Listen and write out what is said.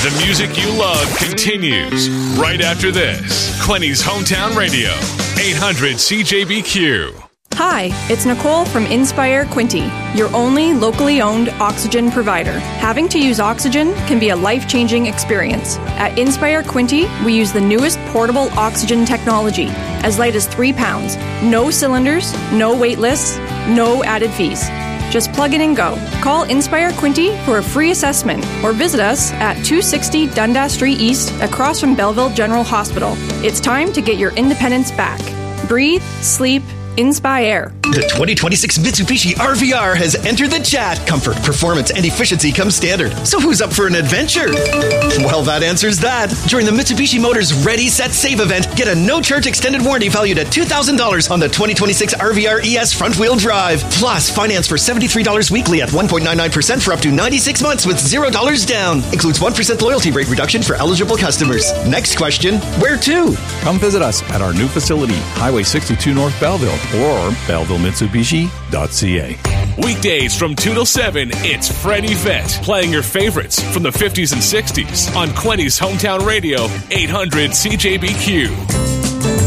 The music you love continues right after this. Quinny's Hometown Radio, 800 CJBQ. Hi, it's Nicole from Inspire Quinte, your only locally owned oxygen provider. Having to use oxygen can be a life-changing experience. At Inspire Quinte, we use the newest portable oxygen technology, as light as 3 pounds. No cylinders, no wait lists, no added fees. Just plug in and go. Call Inspire Quinte for a free assessment or visit us at 260 Dundas Street East across from Belleville General Hospital. It's time to get your independence back. Breathe, sleep, Inspire. The 2026 Mitsubishi RVR has entered the chat. Comfort, performance, and efficiency come standard. So who's up for an adventure? Well, that answers that. During the Mitsubishi Motors Ready, Set, Save event, get a no-charge extended warranty valued at $2,000 on the 2026 RVR ES front-wheel drive. Plus, finance for $73 weekly at 1.99% for up to 96 months with $0 down. Includes 1% loyalty rate reduction for eligible customers. Next question, where to? Come visit us at our new facility, Highway 62 North Belleville, or BellevilleMitsubishi.ca. Weekdays from 2 till 7, it's Freddie Vett playing your favorites from the 50s and 60s on Quinny's Hometown Radio, 800 CJBQ.